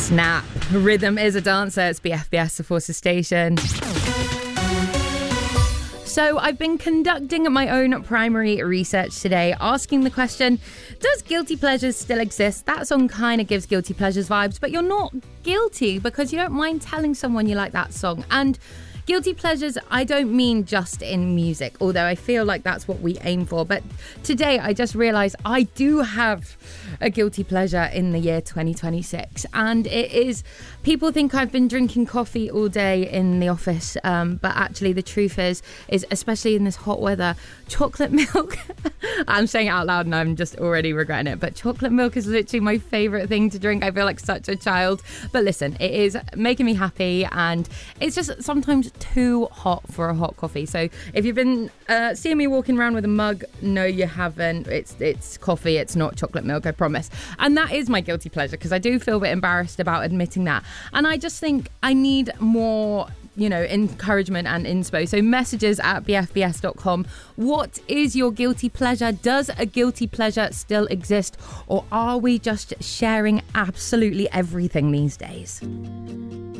Snap. Rhythm is a dancer. It's BFBS, the Forces Station. So I've been conducting my own primary research today, asking the question, does Guilty Pleasures still exist? That song kind of gives Guilty Pleasures vibes, but you're not guilty because you don't mind telling someone you like that song. And Guilty Pleasures, I don't mean just in music, although I feel like that's what we aim for. But today I just realised I do have a guilty pleasure in the year 2026. And it is, people think I've been drinking coffee all day in the office. But actually the truth is especially in this hot weather, chocolate milk. I'm saying it out loud and I'm just already regretting it. But chocolate milk is literally my favourite thing to drink. I feel like such a child. But listen, it is making me happy and it's just sometimes too hot for a hot coffee. So if you've been seeing me walking around with a mug, no you haven't, it's coffee, it's not chocolate milk, I promise. And that is my guilty pleasure because I do feel a bit embarrassed about admitting that, and I just think I need more encouragement and inspo. So messages at bfbs.com. What is your guilty pleasure? Does a guilty pleasure still exist, or are we just sharing absolutely everything these days?